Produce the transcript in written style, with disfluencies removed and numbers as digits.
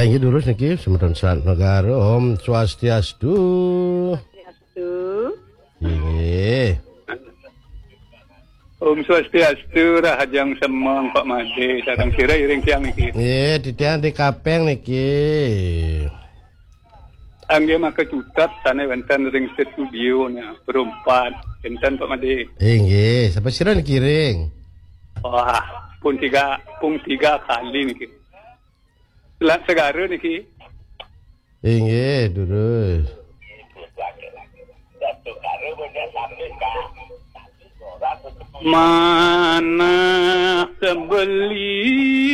inggih durus niki semeton negara Om Swastiastu. Swastiastu. Inggih. Om Swastiastu rahajang semang Pak Made sareng sira iring tiang niki. Nggih, titian di kapeng niki. Angge maka cutat sana wonten ring studio nya berempat enten Pak Made. Inggih, sampai sira niki ring. Wah, pun tiga kali niki. Selat segara niki. Inggih, durus. Mana sebeli